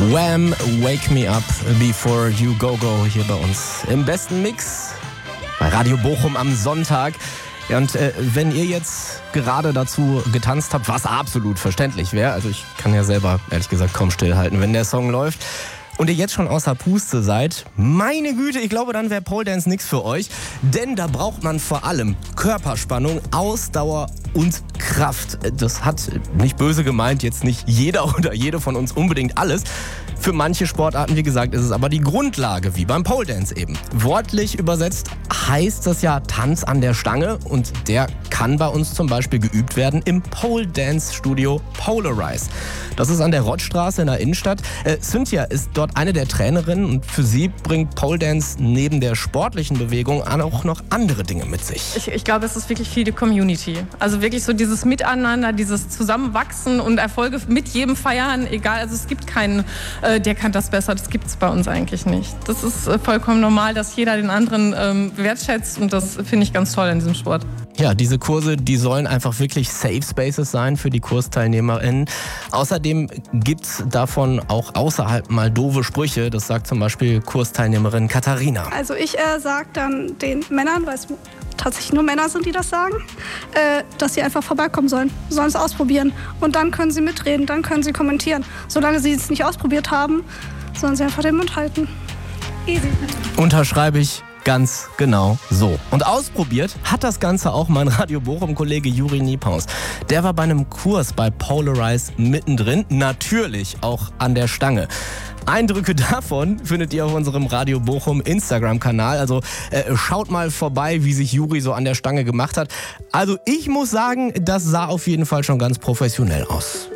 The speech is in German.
Wham! Wake Me Up Before You Go Go hier bei uns im besten Mix bei Radio Bochum am Sonntag. Ja, und wenn ihr jetzt gerade dazu getanzt habt, was absolut verständlich wäre, also ich kann ja selber ehrlich gesagt kaum stillhalten, wenn der Song läuft, und ihr jetzt schon außer Puste seid, meine Güte, ich glaube, dann wäre Pole Dance nichts für euch. Denn da braucht man vor allem Körperspannung, Ausdauer und Kraft. Das hat nicht böse gemeint, jetzt nicht jeder oder jede von uns unbedingt alles. Für manche Sportarten, wie gesagt, ist es aber die Grundlage, wie beim Pole Dance eben. Wortlich übersetzt heißt das ja Tanz an der Stange, und der kann bei uns zum Beispiel geübt werden im Pole Dance Studio Polarize. Das ist an der Rottstraße in der Innenstadt. Cynthia ist dort eine der Trainerinnen, und für sie bringt Pole Dance neben der sportlichen Bewegung auch noch andere Dinge mit sich. Ich glaube, es ist wirklich viel die Community. Also wirklich so dieses Miteinander, dieses Zusammenwachsen und Erfolge mit jedem feiern, egal. Also es gibt keinen, der kann das besser, das gibt es bei uns eigentlich nicht. Das ist vollkommen normal, dass jeder den anderen wertschätzt, und das finde ich ganz toll in diesem Sport. Ja, diese Kurse, die sollen einfach wirklich Safe Spaces sein für die KursteilnehmerInnen. Außerdem gibt's davon auch außerhalb mal doofe Sprüche. Das sagt zum Beispiel Kursteilnehmerin Katharina. Also ich sage dann den Männern, weil es tatsächlich nur Männer sind, die das sagen, dass sie einfach vorbeikommen sollen. Sollen es ausprobieren. Und dann können sie mitreden, dann können sie kommentieren. Solange sie es nicht ausprobiert haben, sollen sie einfach den Mund halten. Easy. Unterschreibe ich. Ganz genau so. Und ausprobiert hat das Ganze auch mein Radio Bochum-Kollege Juri Niepaus. Der war bei einem Kurs bei Polarize mittendrin, natürlich auch an der Stange. Eindrücke davon findet ihr auf unserem Radio Bochum Instagram-Kanal. Also schaut mal vorbei, wie sich Juri so an der Stange gemacht hat. Also ich muss sagen, das sah auf jeden Fall schon ganz professionell aus.